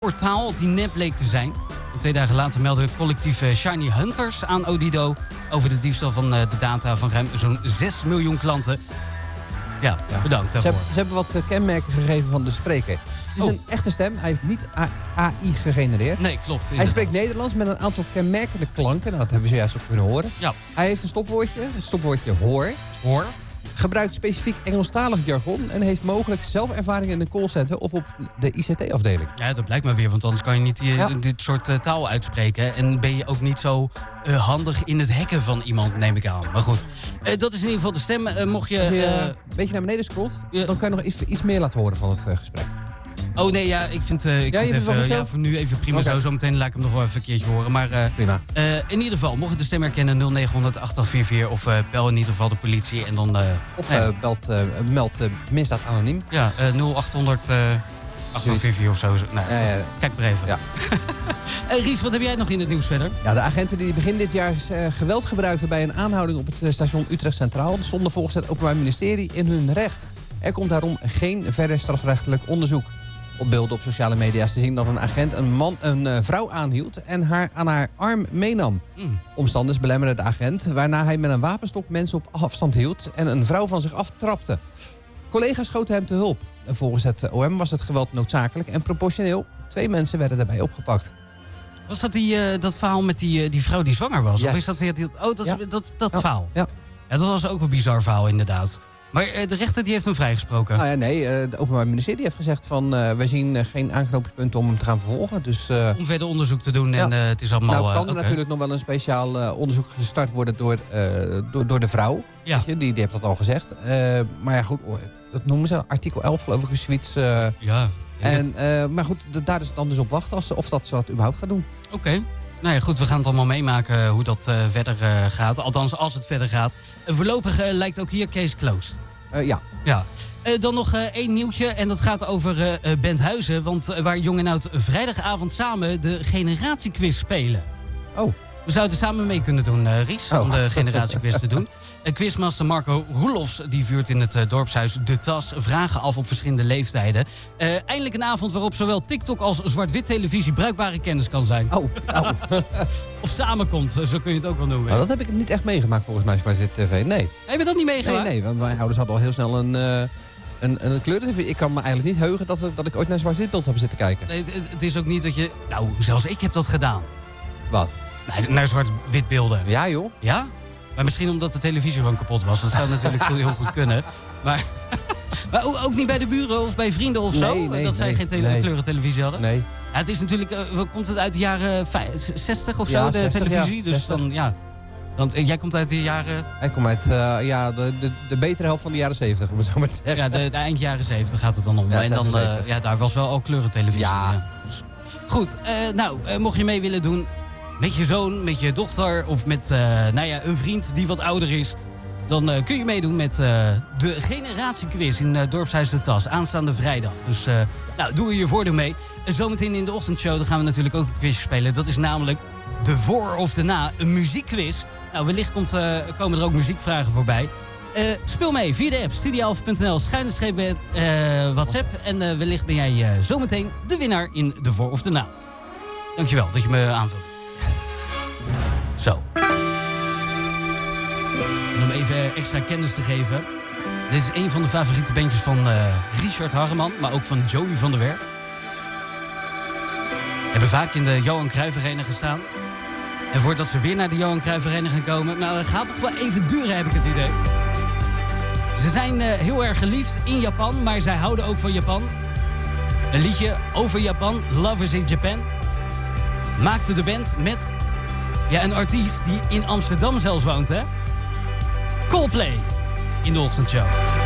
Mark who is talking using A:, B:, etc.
A: nieuwe taal die nep bleek te zijn. En 2 dagen later meldde collectief Shiny Hunters aan Odido over de diefstal van de data van ruim zo'n 6 miljoen klanten. Ja, bedankt daarvoor.
B: Ze hebben wat kenmerken gegeven van de spreker. Het is een echte stem. Hij is niet AI gegenereerd.
A: Nee, klopt.
B: Hij
A: inderdaad.
B: spreekt Nederlands met een aantal kenmerkende klanken. Nou, dat hebben we zojuist ook kunnen horen.
A: Ja.
B: Hij heeft een stopwoordje, het stopwoordje hoor.
A: Hoor.
B: Gebruikt specifiek Engelstalig jargon en heeft mogelijk zelfervaring in een callcenter of op de ICT-afdeling.
A: Ja, dat blijkt maar weer, want anders kan je niet dit soort taal uitspreken. En ben je ook niet zo handig in het hacken van iemand, neem ik aan. Maar goed, dat is in ieder geval de stem. Mocht je...
B: Als je een beetje naar beneden scrolt, dan kan je nog iets meer laten horen van het gesprek.
A: Oh nee, ja, ik vind even, voor nu even prima zo. Zometeen laat ik hem nog wel even een keertje horen. Maar
B: prima.
A: In ieder geval, mocht je de stem herkennen, 0900 8844 of bel in ieder geval de politie. En dan,
B: meld misdaad anoniem.
A: Ja, 0800 8844 of zo. Nou, kijk maar even.
B: Ja.
A: Ries, wat heb jij nog in het nieuws verder?
B: Ja, de agenten die begin dit jaar geweld gebruikten bij een aanhouding op het station Utrecht Centraal stonden volgens het Openbaar Ministerie in hun recht. Er komt daarom geen verder strafrechtelijk onderzoek. Op beelden op sociale media is te zien dat een agent een vrouw aanhield en haar aan haar arm meenam. Omstanders belemmerden de agent, waarna hij met een wapenstok mensen op afstand hield en een vrouw van zich aftrapte. Collega's schoten hem te hulp. En volgens het OM was het geweld noodzakelijk en proportioneel. 2 mensen werden daarbij opgepakt.
A: Was dat dat verhaal met die vrouw die zwanger was?
B: Yes.
A: Of is dat verhaal?
B: Ja.
A: Ja, dat was ook wel een bizar verhaal inderdaad. Maar de rechter die heeft hem vrijgesproken.
B: Nou ja, nee, het Openbaar Ministerie heeft gezegd van wij zien geen aanknopingspunten om hem te gaan vervolgen. Dus,
A: om verder onderzoek te doen en het is allemaal...
B: Nou kan er natuurlijk nog wel een speciaal onderzoek gestart worden door de vrouw.
A: Ja.
B: Die heeft dat al gezegd. Maar ja, goed, dat noemen ze artikel 11 geloof ik, zoiets. Maar goed, daar is het dan dus op wachten of dat ze dat überhaupt gaat doen.
A: Oké. Nou ja, goed, we gaan het allemaal meemaken hoe dat verder gaat. Althans, als het verder gaat. Voorlopig lijkt ook hier case closed. Ja. Dan nog 1 nieuwtje en dat gaat over Benthuizen. Want waar Jong en Oud vrijdagavond samen de generatiequiz spelen.
B: Oh.
A: We zouden samen mee kunnen doen, Ries, om de generatiequiz te doen. Quizmaster Marco Roelofs die vuurt in het dorpshuis De Tas vragen af op verschillende leeftijden. Eindelijk een avond waarop zowel TikTok als zwart-wit televisie bruikbare kennis kan zijn. Of samenkomt, zo kun je het ook wel noemen.
B: Nou, dat heb ik niet echt meegemaakt volgens mij, zwart-wit tv. Nee.
A: Heb je dat niet meegemaakt?
B: Nee, want mijn ouders hadden al heel snel een kleur. Ik kan me eigenlijk niet heugen dat ik ooit naar zwart-wit beeld heb zitten kijken.
A: Nee, het is ook niet dat je... Nou, zelfs ik heb dat gedaan.
B: Wat?
A: Naar zwart-wit beelden.
B: Ja, joh.
A: Ja? Maar misschien omdat de televisie gewoon kapot was. Dat zou natuurlijk heel goed kunnen. Maar ook niet bij de buren of bij vrienden of zo? Dat zij geen kleurentelevisie hadden?
B: Nee.
A: Ja, het is natuurlijk... komt het uit de jaren 60 of zo,
B: ja,
A: de
B: 60,
A: televisie?
B: Ja,
A: dus
B: 60.
A: dan, ja... Want jij komt uit de jaren...
B: Hij komt uit de betere helft van de jaren 70, om het zo maar te zeggen.
A: Ja, de eind jaren 70 gaat het dan om.
B: Ja,
A: en dan, daar was wel al kleurentelevisie.
B: Ja.
A: Dus, goed, mocht je mee willen doen... met je zoon, met je dochter of met een vriend die wat ouder is... dan kun je meedoen met de generatiequiz in Dorpshuis De Tas. Aanstaande vrijdag. Dus doe er je voordeel mee. Zometeen in de ochtendshow dan gaan we natuurlijk ook een quizje spelen. Dat is namelijk de voor of de na, een muziekquiz. Nou, wellicht komen er ook muziekvragen voorbij. Speel mee via de app studio11.nl/ WhatsApp. En wellicht ben jij zometeen de winnaar in de voor of de na. Dankjewel dat je me aanvult. Zo. En om even extra kennis te geven. Dit is een van de favoriete bandjes van Richard Harreman, maar ook van Joey van der Werf. Hebben vaak in de Johan Cruijff Arena gestaan. En voordat ze weer naar de Johan Cruijff Arena gaan komen... nou, het gaat nog wel even duren, heb ik het idee. Ze zijn heel erg geliefd in Japan, maar zij houden ook van Japan. Een liedje over Japan, Love is in Japan... maakte de band met een artiest die in Amsterdam zelfs woont, hè? Coldplay in de ochtendshow.